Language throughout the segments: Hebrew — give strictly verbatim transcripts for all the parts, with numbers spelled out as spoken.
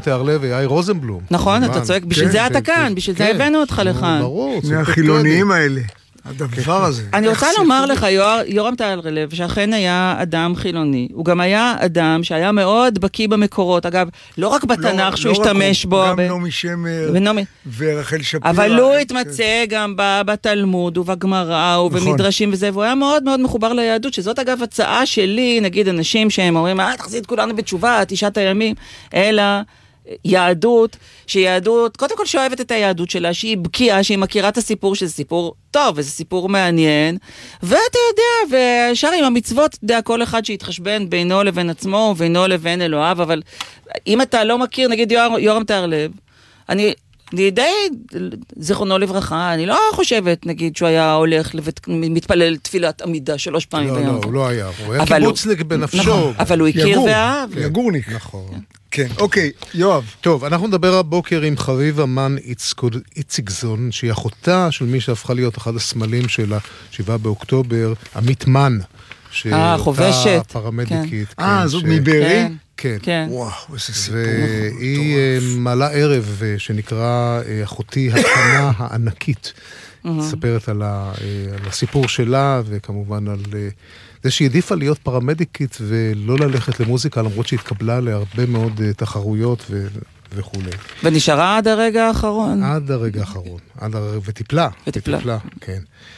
תיארלב ויאיר רוזנבלום. נכון, אתה צועק, בשביל זה אתה כאן, בשביל זה הבאנו אותך לכאן. ברור. מהחילוניים האלה. הדבר הזה. אני רוצה לומר לך, יורם תיארלב, שאכן היה אדם חילוני. הוא גם היה אדם שהיה מאוד בקיא במקורות. אגב, לא רק בתנ"ך שהוא השתמש בו. גם נעמי שמר ורחל שפירא. אבל הוא התמצא גם בתלמוד ובגמרא ובמדרשים וזה, והוא היה מאוד מאוד מחובר ליהדות, שזאת אגב הצעה שלי, נגיד אנשים שהם אומרים, אה, תחזיר את כולנו בתשובה, תשעת הימים, אלא יהדות, שיהדות, קודם כל שאוהבת את היהדות שלה, שהיא בקיאה, שהיא מכירה את הסיפור, שזה סיפור טוב, וזה סיפור מעניין, ואתה יודע, ושר עם המצוות, אתה יודע, כל אחד שיתחשבן בינו לבין עצמו, ובינו לבין אלוהיו, אבל אם אתה לא מכיר, נגיד יור, יורם תיארלב, אני, אני די, זיכרונו לברכה, אני לא חושבת, נגיד, שהוא היה הולך לבית, מתפלל תפילת עמידה שלוש פעמים לא, ביום. לא, הוא לא היה, הוא היה קיבוצניק בנפשו. אבל הוא הכיר ואהב. יגורניק. נכון. כן, אוקיי, יואב. טוב, אנחנו נדבר הבוקר עם חביב אמן איציגזון, שהיא אחותה של מי שהפכה להיות אחד הסמלים של השבעה באוקטובר, עמית מן. אה, חובשת. פרמדיקית. אה, זאת מבארי? כן. כן. וואו, איזה סיפור. והיא מעלה ערב שנקרא אחותי הקטנה הענקית. מספרת על הסיפור שלה, וכמובן על זה שהיא עדיפה להיות פרמדיקית ולא ללכת למוזיקה, למרות שהתקבלה להרבה מאוד תחרויות וכו'. ונשארה עד הרגע האחרון? עד הרגע האחרון. וטיפלה. וטיפלה. כן.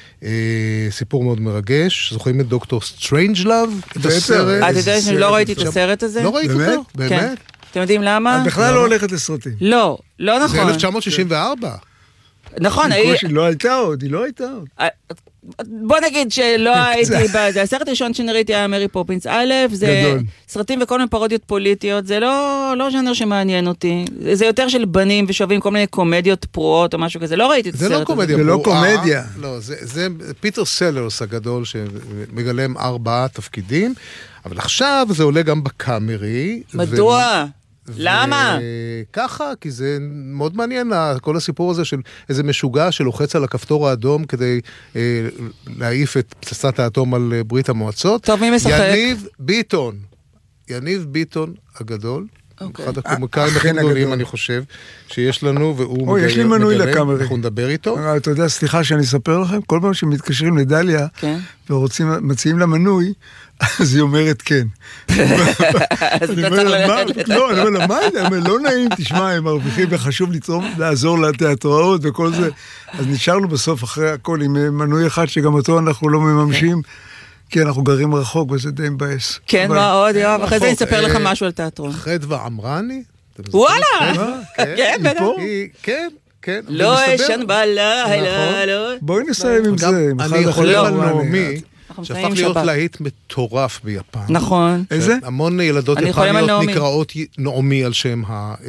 סיפור מאוד מרגש. זוכרים את דוקטור סטרנג'לאב? את הסרט? אתה יודע שאני לא ראיתי את הסרט הזה? לא ראית אותו? באמת? אתם יודעים למה? את בכלל לא הולכת לסרטים. לא, לא נכון. זה אלף תשע מאות שישים וארבע. נכון. היא לא הייתה עוד, היא לא הייתה עוד. בוא נגיד שלא הייתי בזה. הסרט הראשון שנראיתי היה מרי פופינס. א', זה סרטים וכל מיני פרודיות פוליטיות, זה לא ז'אנר שמעניין אותי. זה יותר של בנים ושווים כל מיני קומדיות פרועות או משהו כזה. לא ראיתי את הסרט הזה. זה לא קומדיה פרועה. זה לא קומדיה. לא, זה פיטר סלרס הגדול שמגלם ארבעה תפקידים, אבל עכשיו זה עולה גם בקאמרי. מדוע? למה? ככה, כי זה מאוד מעניין, כל הסיפור הזה של איזה משוגע שלוחץ על הכפתור האדום כדי אה, להעיף את פצצת האטום על ברית המועצות. טוב, מי משחק? יניב ביטון. יניב ביטון הגדול. אוקיי. אחד הקומיקאים הכי גדולים, אני חושב, שיש לנו, והוא או, יש לי מנוי לקאמרי. אנחנו נדבר איתו. אתה יודע, סליחה שאני אספר לכם, כל פעם שמתקשרים לדליה, כן. ורוצים, מציעים לה מנוי, אז היא אומרת כן. אז אתה צריך ללכת. לא, אני אומר לה, מה זה? לא נעים, תשמע, הם מרוויחים וחשוב לעזור לתיאטראות וכל זה. אז נשארנו בסוף אחרי הכל עם מנוי אחד, שגם אותו אנחנו לא מממשים, כי אנחנו גרים רחוק, וזה די מבאס. כן, מה עוד, יואב? אחרי זה אני אספר לך משהו על תיאטרון. חדווה עמרני? וואלה! כן, בטח. כן, כן. לא אשן בלילה, לא. בואי נסיים עם זה. אני חולם על נעמי, שהפך להיות להיט מטורף ביפן. נכון. איזה? המון ילדות יפניות נקראות נעמי על שם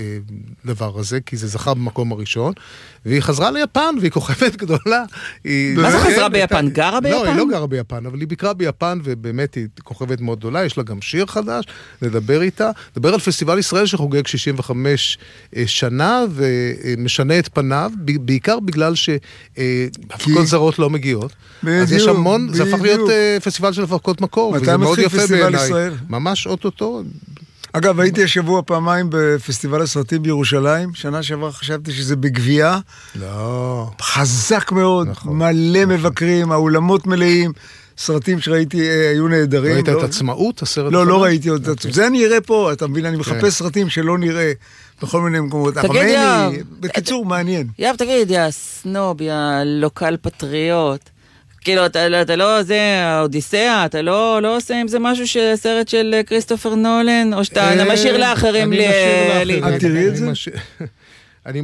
הדבר הזה, כי זה זכה במקום הראשון, והיא חזרה ליפן, והיא כוכבת גדולה. מה זה חזרה ביפן? גרה ביפן? לא, היא לא גרה ביפן, אבל היא ביקרה ביפן, ובאמת היא כוכבת מאוד גדולה, יש לה גם שיר חדש, נדבר איתה. נדבר על פסטיבל ישראל שחוגג שישים וחמש שנה, ומשנה את פניו, בעיקר בגלל שהפקות זרות לא מגיעות. אז יש המון, זה הפך להיות פסטיבל של הפקות מקור, וזה מאוד יפה בעיניי. ממש אוטוטו. אגב, הייתי השבוע פעמיים בפסטיבל הסרטים בירושלים, שנה שעברה חשבתי שזה בגבייה. לא. חזק מאוד, מלא מבקרים, האולמות מלאים, סרטים שראיתי היו נהדרים. ראית את עצמאות, הסרט? לא, לא ראיתי עוד. זה אני אראה פה, אתה מבין, אני מחפש סרטים שלא נראה בכל מיני מקומות. תגיד, יאב. בקיצור, מעניין. יאב, תגיד, יא סנוב, יא לוקל פטריוט. כאילו, אתה, אתה לא, זה, האודיסאה, אתה לא, לא עושה עם זה משהו שסרט של כריסטופר נולן, או שאתה משאיר לאחרים לי... אני משאיר לאחרים. את תראי את זה? אני...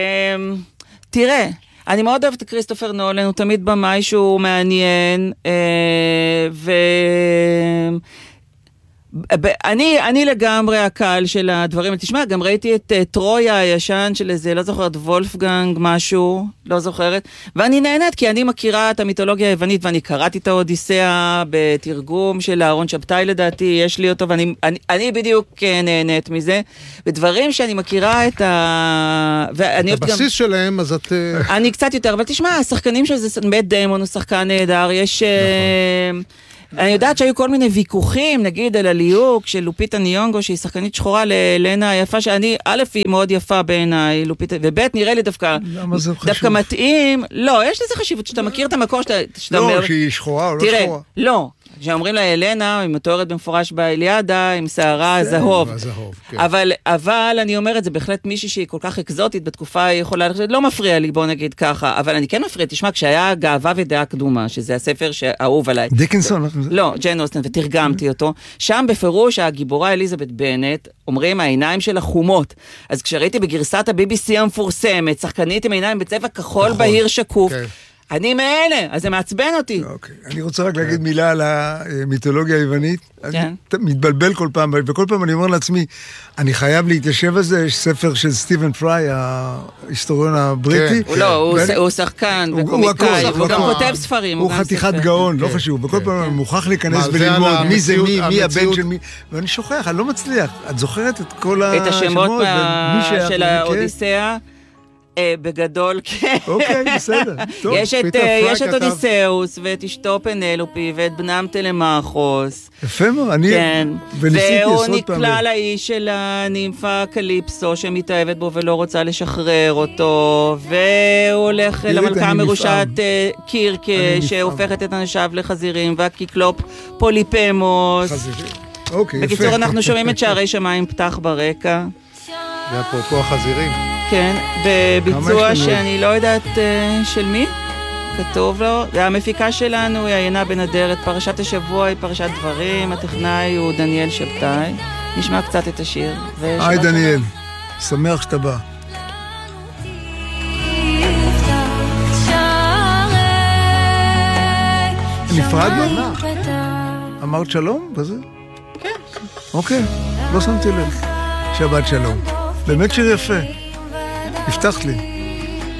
תראה, אני מאוד אוהבת את כריסטופר נולן, הוא תמיד במאי שהוא מעניין, ו... אני, אני לגמרי הקהל של הדברים, תשמע, גם ראיתי את uh, טרויה הישן של איזה, לא זוכרת, וולפגנג משהו, לא זוכרת, ואני נהנית כי אני מכירה את המיתולוגיה היוונית, ואני קראתי את האודיסאה בתרגום של אהרון שבתאי לדעתי, יש לי אותו, ואני אני, אני בדיוק נהנית מזה, ודברים שאני מכירה את ה... ואני את הבסיס גם... שלהם, אז את... אני קצת יותר, אבל תשמע, השחקנים של זה, מאט דיימון הוא שחקן נהדר, יש... נכון. אני יודעת שהיו כל מיני ויכוחים, נגיד על הליהוק של לופיטה ניונגו, שהיא שחקנית שחורה ללנה היפה, שאני, א', היא מאוד יפה בעיניי, לופיטה, וב', נראה לי דווקא, דווקא מתאים, לא, יש לזה חשיבות, שאתה מכיר את המקור שאתה אומר... לא, שהיא שחורה או לא תראה, שחורה. לא. כשאומרים לה אלנה, היא מתוארת במפורש באליאדה, עם שערה זהוב. אבל, אבל אני אומרת, זה בהחלט מישהי שהיא כל כך אקזוטית, בתקופה היא יכולה, לא מפריע לי, בוא נגיד ככה, אבל אני כן מפריע, תשמע, כשהיה גאווה ודעה קדומה, שזה הספר שאהוב עליי. דיקנסון? לא, ג'יין אוסטן, ותרגמתי אותו. שם בפירוש, הגיבורה אליזבת בנט, אומרים, העיניים שלה חומות. אז כשראיתי בגרסת ה-בי בי סי המפורסמת, שחקנית עם עיניים בצבע כחול בהיר שקוף, אני מאלה, אז זה מעצבן אותי. אוקיי, אני רוצה רק להגיד מילה על המיתולוגיה היוונית. אני מתבלבל כל פעם, וכל פעם אני אומר לעצמי, אני חייב להתיישב על זה, יש ספר של סטיבן פריי, ההיסטוריון הבריטי. לא, הוא שחקן וקומיקאי, הוא גם כותב ספרים. הוא חתיכת גאון, לא חשוב, וכל פעם אני מוכרח להיכנס וללמוד מי זה מי, מי הבן של מי, ואני שוכח, אני לא מצליח. את זוכרת את כל השמות? את השמות של האודיסאה? בגדול, כן. אוקיי, בסדר. יש את אודיסאוס, ואת אשתו פנלופי, ואת בנם טלמאכוס. יפה מאוד, אני... כן. וניסיתי עשרות והוא פעמים. נקלע לאיש של הנימפה קליפסו, שמתאהבת בו ולא רוצה לשחרר אותו, והוא הולך למלכה המרושעת קירקה, שהופכת את אנשיו לחזירים, והקיקלופ פוליפמוס. חזירים. אוקיי, יפה. בקיצור, אנחנו שומעים את שערי שמיים פתח ברקע. ואפרופו החזירים. כן, בביצוע שאני לא יודעת של מי, כתוב לו, והמפיקה שלנו היא עיינה בן אדרת, פרשת השבוע היא פרשת דברים, הטכנאי הוא דניאל שבתאי, נשמע קצת את השיר. היי דניאל, שמח שאתה בא. נפרדנו? אמרת שלום בזה? כן. אוקיי, לא שמתי לב. שבת שלום. באמת שיר יפה. הבטחת לי.